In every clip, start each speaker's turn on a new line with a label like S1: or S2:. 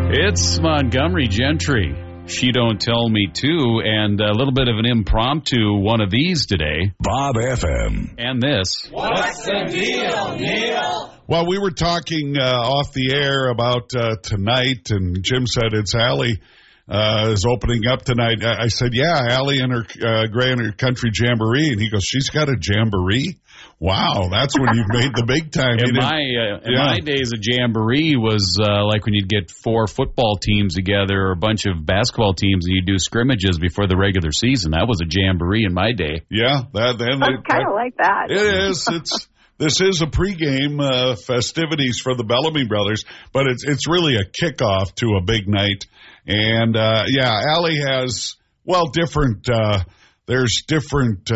S1: It's Montgomery Gentry. She Don't Tell Me Too, and a little bit of an impromptu one of these today.
S2: Bob FM.
S1: And this.
S3: What's the deal, Neil?
S4: Well, we were talking off the air about tonight, and Jim said it's Allie is opening up tonight. I said, yeah, Allie and her Grand Country Jamboree, and he goes, she's got a jamboree? Wow, that's when you've made the big time.
S1: In my days, a jamboree was like when you'd get 4 football teams together or a bunch of basketball teams and you'd do scrimmages before the regular season. That was a jamboree in my day.
S4: Yeah.
S5: That's kind of like that.
S4: It is. This is a pregame festivities for the Bellamy brothers, but it's really a kickoff to a big night. And, Allie has, different, there's different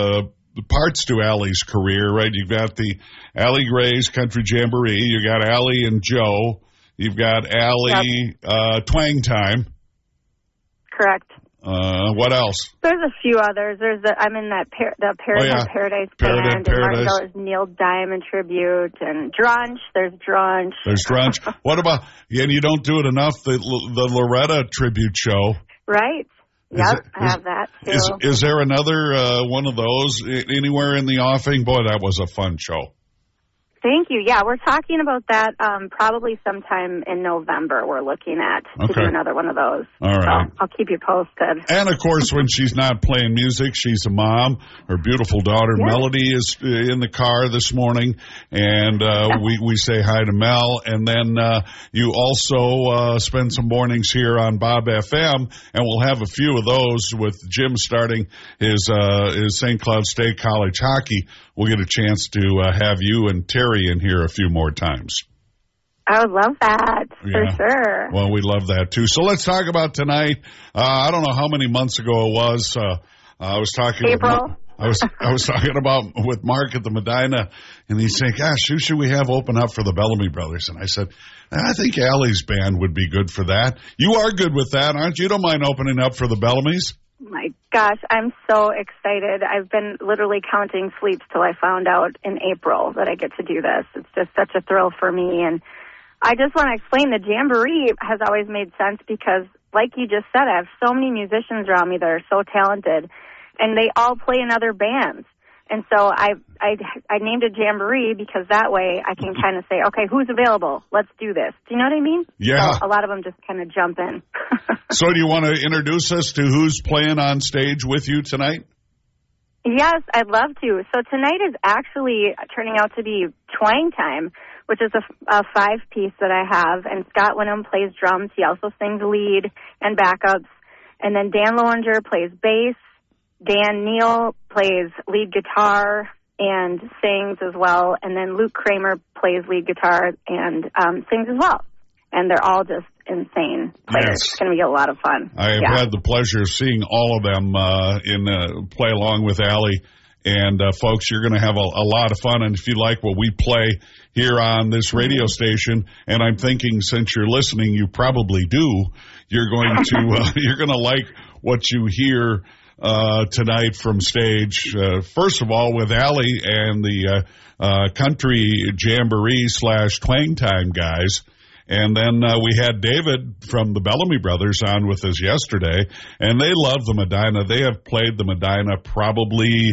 S4: parts to Allie's career, right? You've got the Allie Gray's Country Jamboree. You got Allie and Joe. You've got Allie Twang Time.
S5: Correct.
S4: What else?
S5: There's a few others. I'm in that Paradise Band, and Martinville is Neil Diamond Tribute, and Drunch. There's Drunch.
S4: What about? And you don't do it enough. The Loretta Tribute Show.
S5: Right. Yep, I have that too.
S4: Is there another one of those anywhere in the offing? Boy, that was a fun show.
S5: Thank you. Yeah, we're talking about that probably sometime in November. We're looking at to do another one of those.
S4: All right.
S5: So I'll keep you posted.
S4: And, of course, when she's not playing music, she's a mom. Her beautiful daughter, Melody, is in the car this morning, and we say hi to Mel. And then you also spend some mornings here on Bob FM, and we'll have a few of those with Jim starting his St. Cloud State College hockey. We'll get a chance to have you and Terry in here a few more times.
S5: I would love that, for sure.
S4: Well, we love that, too. So let's talk about tonight. I don't know how many months ago it was. I was talking
S5: April.
S4: I was talking about with Mark at the Medina, and he's saying, gosh, who should we have open up for the Bellamy brothers? And I said, I think Allie's band would be good for that. You are good with that, aren't you? You don't mind opening up for the Bellamys?
S5: My gosh, I'm so excited. I've been literally counting sleeps till I found out in April that I get to do this. It's just such a thrill for me. And I just want to explain the Jamboree has always made sense because, like you just said, I have so many musicians around me that are so talented, and they all play in other bands. And so I named it Jamboree because that way I can kind of say, okay, who's available? Let's do this. Do you know what I mean?
S4: Yeah.
S5: So a lot of them just kind of jump in.
S4: So do you want to introduce us to who's playing on stage with you tonight?
S5: Yes, I'd love to. So tonight is actually turning out to be Twang Time, which is a 5-piece that I have. And Scott Winham plays drums. He also sings lead and backups. And then Dan Lowinger plays bass. Dan Neal plays lead guitar and sings as well. And then Luke Kramer plays lead guitar and sings as well. And they're all just insane players.
S4: Yes.
S5: It's going to be a lot of fun.
S4: I have had the pleasure of seeing all of them play along with Allie. And, folks, you're going to have a lot of fun. And if you like what we play here on this radio station, and I'm thinking since you're listening, you probably do, you're going to like what you hear tonight from stage. First of all, with Allie and the Country Jamboree / Twang Time guys. And then we had David from the Bellamy Brothers on with us yesterday, and they love the Medina. They have played the Medina probably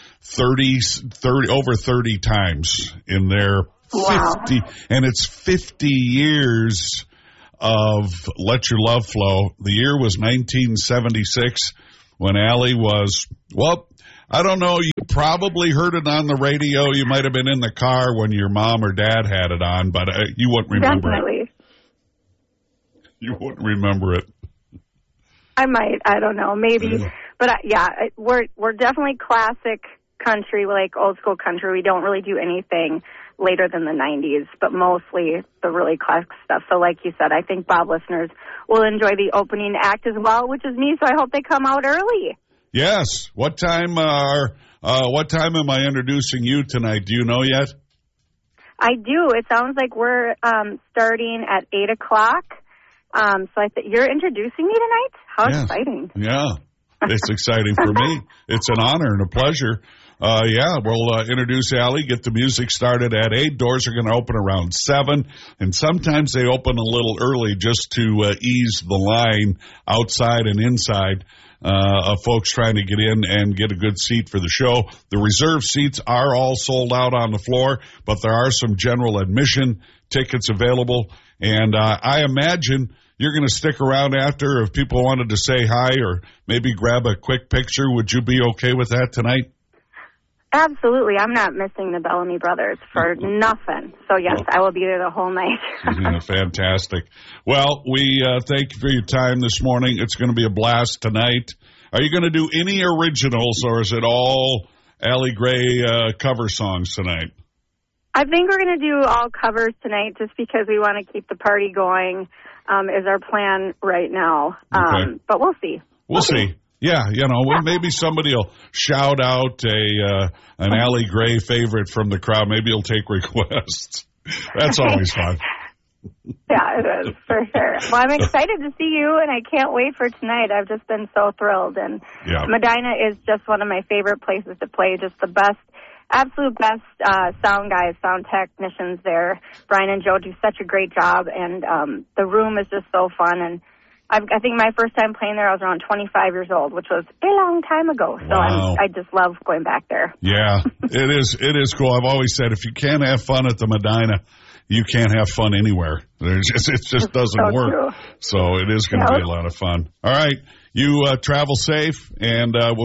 S4: over 30 times in their 50, and it's 50 years of Let Your Love Flow. The year was 1976 when Allie was, I don't know, you probably heard it on the radio. You might have been in the car when your mom or dad had it on, but you wouldn't remember
S5: Definitely.
S4: it. You wouldn't remember it.
S5: I might. I don't know. Maybe.
S4: Yeah.
S5: But, we're definitely classic country, like old school country. We don't really do anything later than the 90s, but mostly the really classic stuff. So like you said, I think Bob listeners will enjoy the opening act as well, which is me, so I hope they come out early.
S4: Yes. What time am I introducing you tonight? Do you know yet?
S5: I do. It sounds like we're starting at 8 o'clock. So you're introducing me tonight? How exciting.
S4: Yeah. It's exciting for me. It's an honor and a pleasure. We'll introduce Allie, get the music started at 8. Doors are going to open around 7, and sometimes they open a little early just to ease the line outside and inside of folks trying to get in and get a good seat for the show. The reserve seats are all sold out on the floor, but there are some general admission tickets available, and I imagine you're going to stick around after if people wanted to say hi or maybe grab a quick picture. Would you be okay with that tonight?
S5: Absolutely. I'm not missing the Bellamy Brothers for nothing. So, yes, I will be there the whole night.
S4: Yeah, fantastic. Well, we thank you for your time this morning. It's going to be a blast tonight. Are you going to do any originals, or is it all Allie Gray cover songs tonight?
S5: I think we're going to do all covers tonight just because we want to keep the party going is our plan right now.
S4: Okay.
S5: But we'll see.
S4: We'll see. Yeah, maybe somebody will shout out an Allie Gray favorite from the crowd. Maybe he'll take requests. That's always fun.
S5: Yeah, it is, for sure. Well, I'm excited to see you, and I can't wait for tonight. I've just been so thrilled. And Medina is just one of my favorite places to play, just the best, absolute best sound guys, sound technicians there. Brian and Joe do such a great job, and the room is just so fun. And I think my first time playing there, I was around 25 years old, which was a long time ago. So
S4: wow.
S5: I just love going back there.
S4: Yeah, it is cool. I've always said if you can't have fun at the Medina, you can't have fun anywhere. It just doesn't work.
S5: True.
S4: So it is going to be a lot of fun. All right, you travel safe, and we'll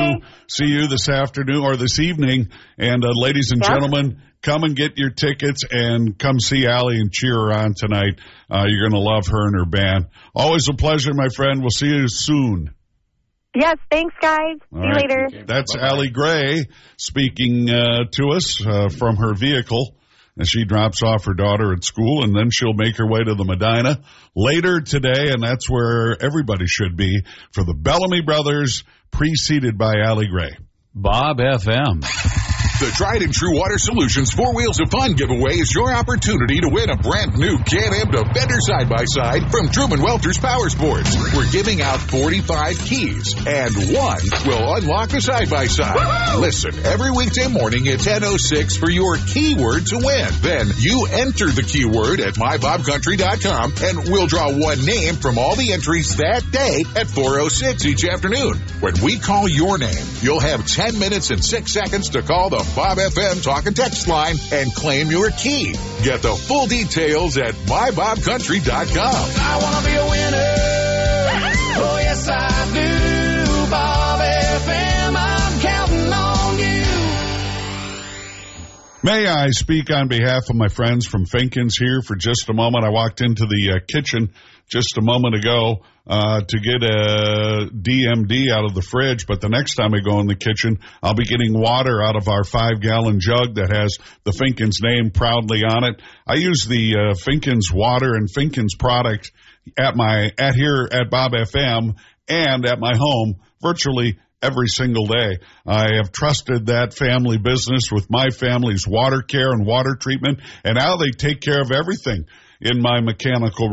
S4: see you this afternoon or this evening. And ladies and gentlemen, come and get your tickets and come see Allie and cheer her on tonight. You're going to love her and her band. Always a pleasure, my friend. We'll see you soon.
S5: Yes, thanks, guys. See you later.
S4: Okay. That's Allie Gray speaking to us from her vehicle as she drops off her daughter at school, and then she'll make her way to the Medina later today, and that's where everybody should be for the Bellamy Brothers, preceded by Allie Gray.
S1: Bob FM.
S2: The Tried and True Water Solutions 4 Wheels of Fun giveaway is your opportunity to win a brand new Can-Am Defender side-by-side from Truman Welter's Power Sports. We're giving out 45 keys, and one will unlock the side-by-side. Woo-hoo! Listen every weekday morning at 10:06 for your keyword to win. Then you enter the keyword at mybobcountry.com, and we'll draw one name from all the entries that day at 4:06 each afternoon. When we call your name, you'll have 10 minutes and 6 seconds to call the Bob FM talk and text line and claim your key. Get the full details at mybobcountry.com.
S3: I want to be a winner. Oh, yes, I do. Bob FM, I'm counting on you.
S4: May I speak on behalf of my friends from Finkins here for just a moment? I walked into the kitchen just a moment ago to get a DMD out of the fridge, but the next time I go in the kitchen, I'll be getting water out of our 5-gallon jug that has the Finkins name proudly on it. I use the Finkins water and Finkins product at here at Bob FM and at my home virtually every single day. I have trusted that family business with my family's water care and water treatment, and now they take care of everything in my mechanical